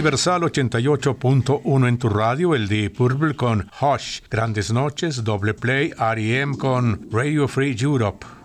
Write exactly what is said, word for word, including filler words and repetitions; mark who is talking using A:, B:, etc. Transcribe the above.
A: Universal ochenta y ocho punto uno en tu radio, el Deep Purple con Hush, Grandes Noches, Doble Play, R E M con Radio Free Europe.